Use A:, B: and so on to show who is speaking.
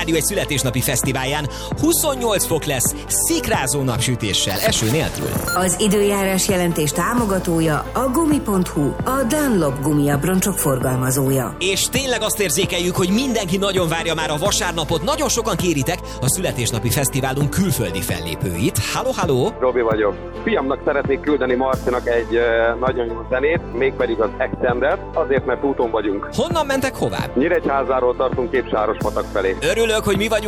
A: Rádió egy születésnapi fesztiválján. 28 fok lesz, szikrázó napsütéssel, eső nélkül.
B: Az időjárás jelentés támogatója a Gumi.hu, a Dunlop gumiabroncsok forgalmazója.
A: És tényleg azt érzékeljük, hogy mindenki nagyon várja már a vasárnapot. Nagyon sokan kéritek a születésnapi fesztiválunk külföldi fellépőit. Halló, halló!
C: Robi vagyok. Fiamnak szeretnék küldeni Marcinak egy nagyon jó zenét, mégpedig az Extended, azért, mert úton vagyunk.
A: Honnan mentek hová?
C: Nyíregyházáról tartunk Képsáros patak felé.
A: Örülök, hogy mi vagyunk